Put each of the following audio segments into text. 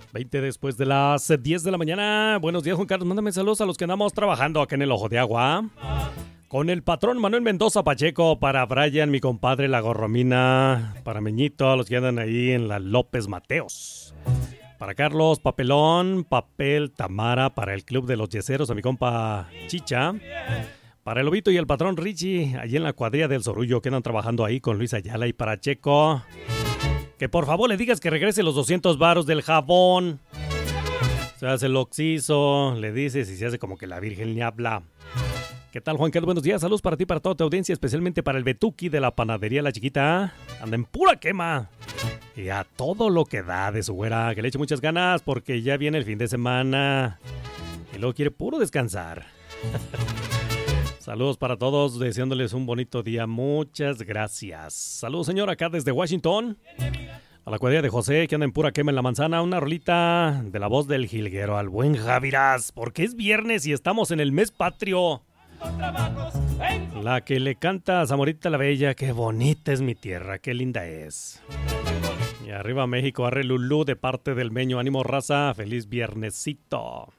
20 después de las 10 de la mañana. Buenos días, Juan Carlos. Mándame saludos a los que andamos trabajando acá en el Ojo de Agua. Con el patrón Manuel Mendoza Pacheco, para Brian, mi compadre La Gorromina, para Meñito, a los que andan ahí en la López Mateos. Para Carlos Papelón, Papel Tamara, para el Club de los Yeseros, a mi compa Chicha. Para el Lobito y el patrón Richie, allí en la cuadrilla del Sorullo, que andan trabajando ahí con Luis Ayala. Y para Checo, que por favor le digas que regrese los 200 varos del jabón. Se hace el oxiso, le dices y se hace como que la Virgen le habla. ¿Qué tal, Juan Carlos? Buenos días, saludos para ti, para toda tu audiencia, especialmente para el Betuki de la panadería La Chiquita. Anda en pura quema. Y a todo lo que da de su güera, que le eche muchas ganas porque ya viene el fin de semana. Y luego quiere puro descansar. Saludos para todos, deseándoles un bonito día. Muchas gracias. Saludos, señor, acá desde Washington. A la cuadrilla de José, que anda en pura quema en la manzana. Una rolita de la voz del jilguero al buen Javiras, porque es viernes y estamos en el mes patrio. La que le canta a Zamorita la Bella, qué bonita es mi tierra, qué linda es. Y arriba México, arre Lulú de parte del Meño, ánimo raza, feliz viernesito.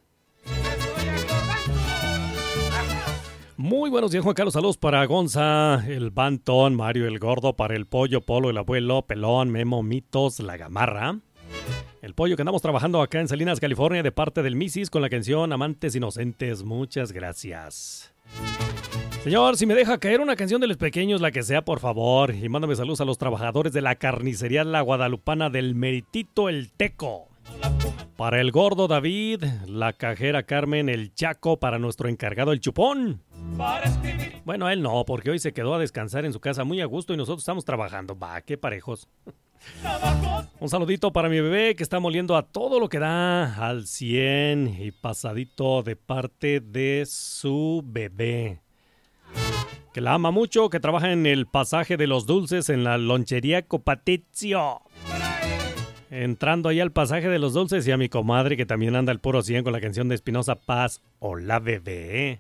Muy buenos días, Juan Carlos, saludos para Gonza, el Bantón, Mario el Gordo, para el Pollo, Polo, el Abuelo, Pelón, Memo, Mitos, la Gamarra. El Pollo, que andamos trabajando acá en Salinas, California, de parte del Misis con la canción Amantes Inocentes, muchas gracias. Señor, si me deja caer una canción de los pequeños, la que sea, por favor. Y mándame saludos a los trabajadores de la carnicería La Guadalupana del Meritito El Teco. Para el Gordo David, la cajera Carmen El Chaco, para nuestro encargado El Chupón. Bueno, él no, porque hoy se quedó a descansar en su casa muy a gusto y nosotros estamos trabajando. Va, qué parejos. Un saludito para mi bebé que está moliendo a todo lo que da, al 100 y pasadito de parte de su bebé. Que la ama mucho, que trabaja en el pasaje de los dulces en la lonchería Copatizio. Entrando ahí al pasaje de los dulces y a mi comadre que también anda al puro 100 con la canción de Espinosa Paz. Hola, bebé.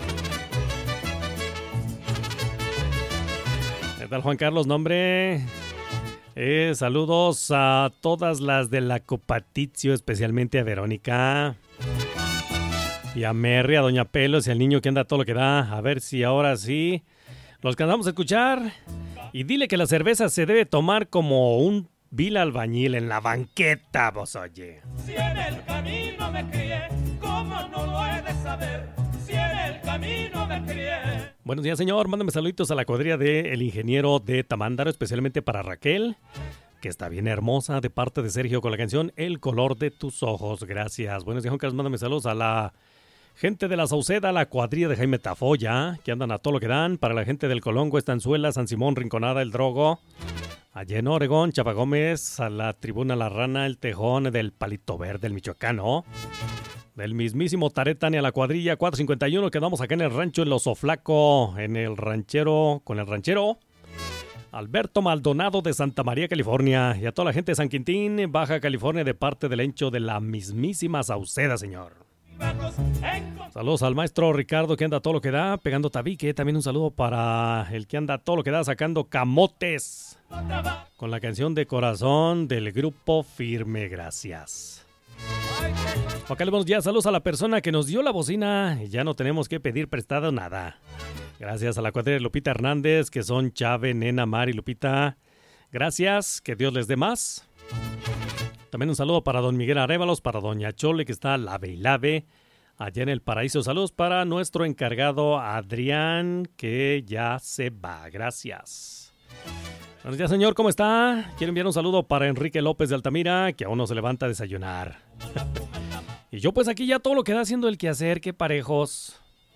¿Qué tal, Juan Carlos? Nombre... saludos a todas las de la Copatizio, especialmente a Verónica y a Merry, a Doña Pelos y al niño que anda todo lo que da. A ver si ahora sí los cansamos de escuchar. Y dile que la cerveza se debe tomar como un vil albañil en la banqueta, vos oye. Si en el camino me crié, ¿cómo no lo he de saber? Si en el camino me crié. Buenos días, señor. Mándame saluditos a la cuadrilla del ingeniero de Tamándaro, especialmente para Raquel, que está bien hermosa, de parte de Sergio con la canción El color de tus ojos. Gracias. Buenos días, Juan Carlos. Mándame saludos a la gente de la Sauceda, la cuadrilla de Jaime Tafoya, que andan a todo lo que dan. Para la gente del Colongo, Estanzuela, San Simón, Rinconada, El Drogo. Allá en Oregón, Chapa Gómez, a la Tribuna La Rana, El Tejón, del Palito Verde, el Michoacano. Del mismísimo Taretani a la cuadrilla 451, que andamos acá en el rancho El Oso Flaco, en el ranchero, con el ranchero Alberto Maldonado de Santa María, California. Y a toda la gente de San Quintín, Baja California, de parte del Encho de la mismísima Sauceda, señor. Saludos al maestro Ricardo, que anda a todo lo que da, pegando tabique. También un saludo para el que anda a todo lo que da, sacando camotes, con la canción de corazón del grupo Firme. Gracias. Acá le buenos días, saludos a la persona que nos dio la bocina. Ya no tenemos que pedir prestado nada. Gracias a la cuadrilla de Lupita Hernández, que son Chave, Nena, Mari, Lupita. Gracias, que Dios les dé más. También un saludo para don Miguel Arévalos, para doña Chole, que está lave y lave allá en el paraíso. Saludos para nuestro encargado Adrián, que ya se va. Gracias. Buenos días, señor, ¿cómo está? Quiero enviar un saludo para Enrique López de Altamira, que aún no se levanta a desayunar. Y yo pues aquí ya todo lo que da haciendo el quehacer, qué parejos.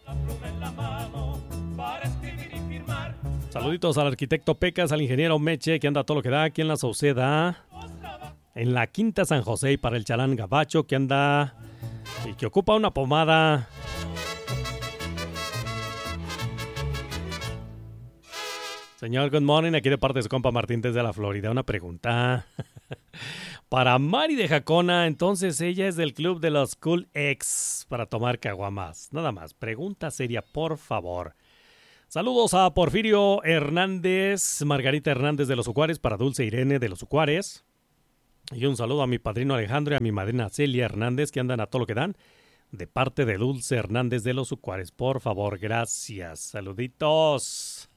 Saluditos al arquitecto Pecas, al ingeniero Meche, que anda todo lo que da aquí en la Sauceda, en la Quinta San José, y para el Chalán Gabacho, que anda y que ocupa una pomada. Señor, good morning, aquí de parte de su compa Martín desde la Florida. Una pregunta para Mari de Jacona. Entonces ella es del club de los Cool X para tomar caguamas. Nada más, pregunta seria, por favor. Saludos a Porfirio Hernández, Margarita Hernández de los Ucuares, para Dulce Irene de los Ucuares. Y un saludo a mi padrino Alejandro y a mi madrina Celia Hernández, que andan a todo lo que dan, de parte de Dulce Hernández de los Ucuares. Por favor, gracias. Saluditos.